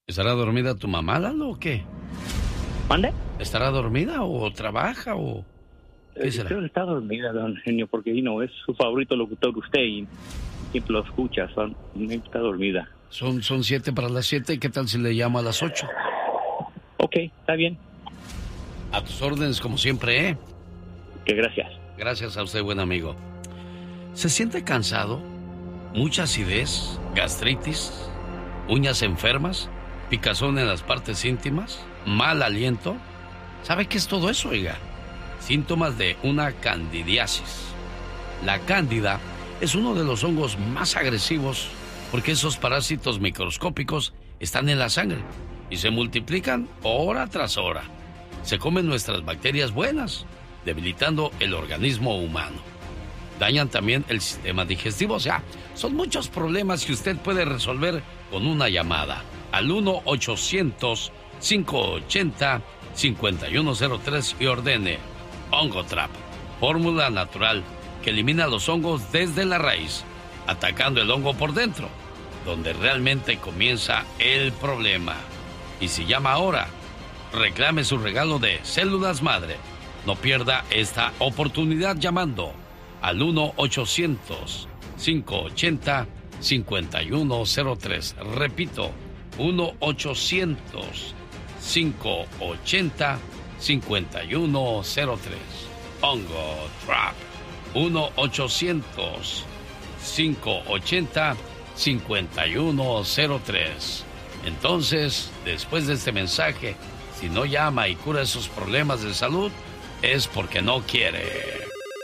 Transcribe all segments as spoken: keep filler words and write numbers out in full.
¿Estará dormida tu mamá, Lalo, o qué? ¿Mande? ¿Estará dormida o trabaja o qué Eh, será? Creo que está dormida, don Genio, porque no es su favorito locutor usted y siempre lo escucha. Son, está dormida. Son, son siete para las siete, ¿y qué tal si le llamo a las ocho? Ok, está bien. A tus órdenes, como siempre, ¿eh? Que gracias. Gracias a usted, buen amigo. ¿Se siente cansado? ¿Mucha acidez? ¿Gastritis? ¿Uñas enfermas? ¿Picazón en las partes íntimas? ¿Mal aliento? ¿Sabe qué es todo eso, oiga? Síntomas de una candidiasis. La cándida es uno de los hongos más agresivos porque esos parásitos microscópicos están en la sangre y se multiplican hora tras hora. Se comen nuestras bacterias buenas, debilitando el organismo humano. Dañan también el sistema digestivo. O sea, son muchos problemas que usted puede resolver con una llamada al uno ochocientos, cinco ochenta, cincuenta y uno cero tres y ordene Ongotrap, fórmula natural que elimina los hongos desde la raíz, atacando el hongo por dentro, donde realmente comienza el problema. Y si llama ahora, reclame su regalo de células madre. No pierda esta oportunidad llamando al uno ochocientos, cinco ochenta, cincuenta y uno cero tres. Repito, uno ochocientos, cinco ochenta, cincuenta y uno cero tres. Ongotrap. uno ochocientos, cinco ochenta, cincuenta y uno cero tres. Entonces, después de este mensaje, si no llama y cura esos problemas de salud, es porque no quiere.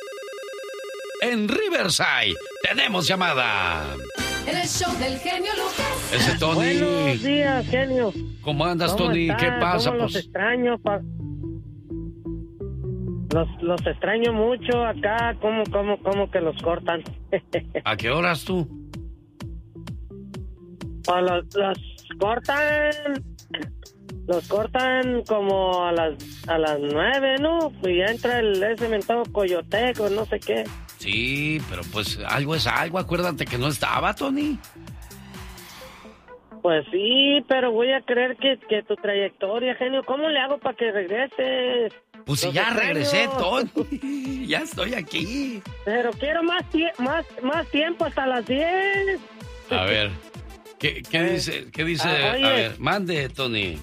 En Riverside tenemos llamada. En el show del genio Lucas. Ese Tony. Buenos días, genio. ¿Cómo andas, ¿Cómo Tony? está? ¿Qué pasa? ¿Cómo Pues los extraño, pa... los, los extraño mucho acá. ¿Cómo, cómo, cómo que los cortan? ¿a qué horas tú? O los, los cortan... Los cortan como a las a las nueve, ¿no? Y ya entra el ese mentado coyoteco, no sé qué. Sí, pero pues algo es algo. Acuérdate que no estaba, Tony. Pues sí, pero voy a creer que, que tu trayectoria, genio, ¿cómo le hago para que regreses? Pues si Los ya extraño. regresé, Tony. Ya estoy aquí. Pero quiero más, tie- más, más tiempo hasta las diez. A ver, ¿qué, qué Eh, dice? ¿Qué dice? ah, A oye. ver, mande, Tony.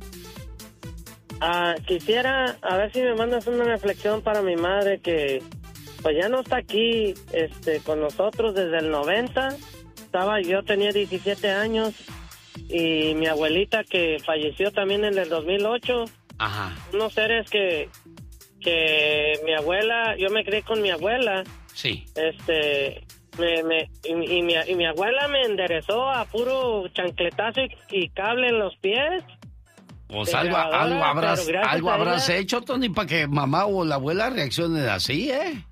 Ah, quisiera, a ver si me mandas una reflexión para mi madre que pues ya no está aquí este, con nosotros desde el noventa. Estaba, yo tenía diecisiete años y mi abuelita que falleció también en el dos mil ocho. Ajá. Unos seres que, que mi abuela, yo me crié con mi abuela. Sí. Este, me, me, y, y mi, y mi abuela me enderezó a puro chancletazo y, y cable en los pies. Pues Pero algo, ahora, algo habrás, pero gracias algo a habrás ella- hecho, Tony, para que mamá o la abuela reaccionen así, ¿eh?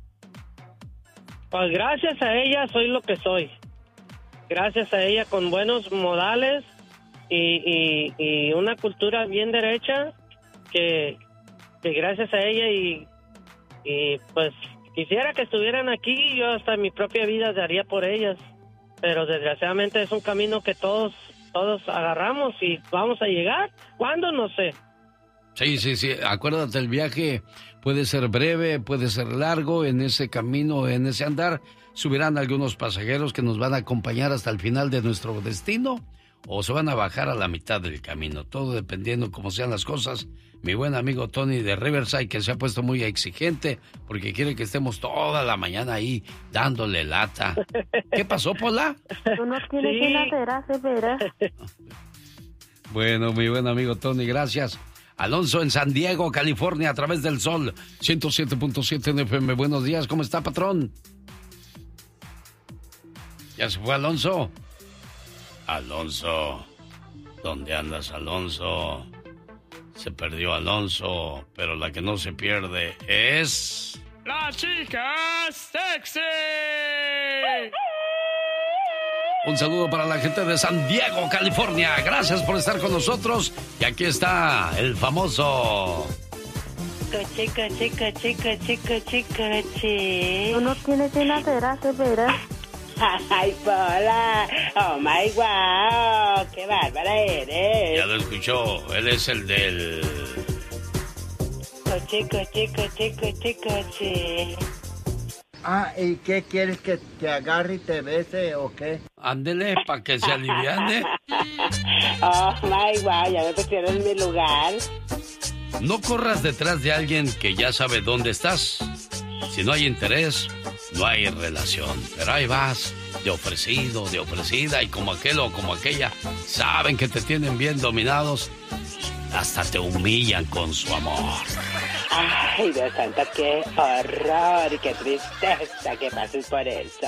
Pues gracias a ella soy lo que soy. Gracias a ella con buenos modales y, y, y una cultura bien derecha que, que gracias a ella y, y pues quisiera que estuvieran aquí, yo hasta mi propia vida daría por ellas, pero desgraciadamente es un camino que todos todos agarramos y vamos a llegar. ¿Cuándo? No sé. Sí, sí, sí. Acuérdate, el viaje puede ser breve, puede ser largo. En ese camino, en ese andar, subirán algunos pasajeros que nos van a acompañar hasta el final de nuestro destino o se van a bajar a la mitad del camino. Todo dependiendo cómo sean las cosas. Mi buen amigo Tony de Riverside, que se ha puesto muy exigente porque quiere que estemos toda la mañana ahí dándole lata. ¿Qué pasó, Pola? Tú no tienes Sí. que hacer, hace veras. Bueno, mi buen amigo Tony, gracias. Alonso en San Diego, California, a través del Sol, ciento siete punto siete en F M. Buenos días, ¿cómo está, patrón? ¿Ya se fue Alonso? Alonso, ¿dónde andas, Alonso? Se perdió Alonso, pero la que no se pierde es... ¡La chica sexy! Un saludo para la gente de San Diego, California. Gracias por estar con nosotros. Y aquí está el famoso... Chica, chica, chica, chica, chica, chica. Tú no tienes que hacer, hace veras. Ay, Pola, oh my wow, qué bárbara eres. Ya lo escuchó, él es el del... Coche, coche, coche, coche, coche. Ah, ¿y qué quieres que te agarre y te bese o qué? Ándele, para que se aliviane. Oh, my wow, ya me pusieron en mi lugar. No corras detrás de alguien que ya sabe dónde estás. Si no hay interés, no hay relación. Pero ahí vas, de ofrecido, de ofrecida, y como aquel o como aquella, saben que te tienen bien dominados. Hasta te humillan con su amor. Ay, Dios santo, qué horror y qué tristeza que pases por eso.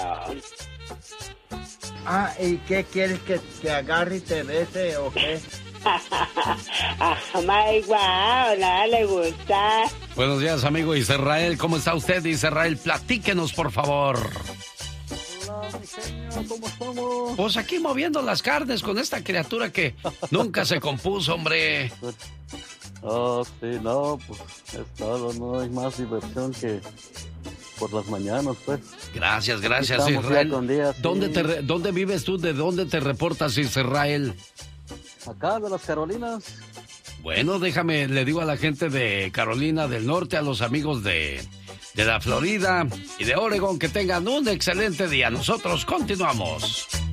Ah, ¿y qué quieres que te agarre y te bese o qué? Ah, my wow, nada le gusta. Buenos días, amigo Israel. ¿Cómo está usted, Israel? Platíquenos, por favor. Hola, mi genio, ¿cómo estamos? Pues aquí moviendo las carnes con esta criatura que nunca se compuso, hombre. Oh, sí, no, pues es todo, no hay más diversión que por las mañanas, pues. Gracias, gracias, Estamos Israel. día con día, sí. ¿Dónde, te re- ¿Dónde vives tú? ¿De dónde te reportas, Israel? Acá de las Carolinas. Bueno, déjame, le digo a la gente de Carolina del Norte, a los amigos de, de la Florida y de Oregon, que tengan un excelente día. Nosotros continuamos.